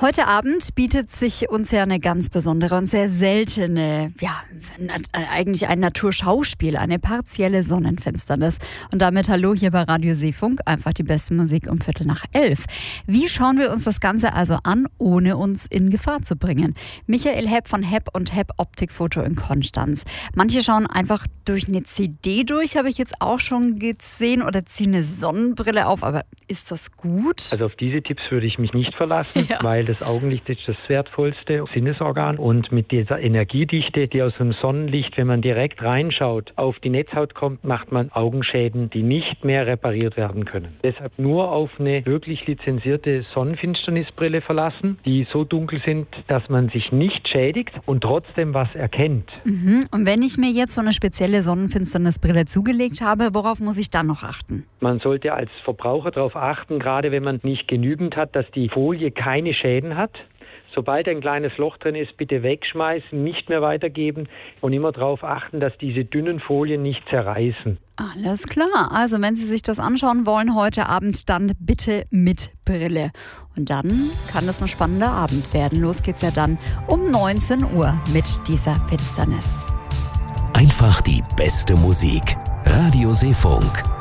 Heute Abend bietet sich uns ja eine ganz besondere und sehr seltene, eigentlich ein Naturschauspiel, eine partielle Sonnenfinsternis. Und damit hallo hier bei Radio Seefunk, einfach die beste Musik um 11:15. Wie schauen wir uns das Ganze also an, ohne uns in Gefahr zu bringen? Michael Hepp von Hepp & Hepp Optikfoto in Konstanz. Manche schauen einfach durch eine CD durch, habe ich jetzt auch schon gesehen, oder ziehen eine Sonnenbrille auf. Aber ist das gut? Also auf diese Tipps würde ich mich nicht verlassen, weil das Augenlicht ist das wertvollste Sinnesorgan. Und mit dieser Energiedichte, die aus dem Sonnenlicht, wenn man direkt reinschaut, auf die Netzhaut kommt, macht man Augenschäden, die nicht mehr repariert werden können. Deshalb nur auf eine wirklich lizenzierte Sonnenfinsternisbrille verlassen, die so dunkel sind, dass man sich nicht schädigt und trotzdem was erkennt. Und wenn ich mir jetzt so eine spezielle Sonnenfinsternisbrille zugelegt habe, worauf muss ich dann noch achten? Man sollte als Verbraucher darauf achten, gerade wenn man nicht genügend hat, dass die Folie keine Schäden hat. Sobald ein kleines Loch drin ist, bitte wegschmeißen, nicht mehr weitergeben und immer darauf achten, dass diese dünnen Folien nicht zerreißen. Alles klar. Also wenn Sie sich das anschauen wollen heute Abend, dann bitte mit Brille. Und dann kann das ein spannender Abend werden. Los geht's ja dann um 19 Uhr mit dieser Finsternis. Einfach die beste Musik. Radio Seefunk.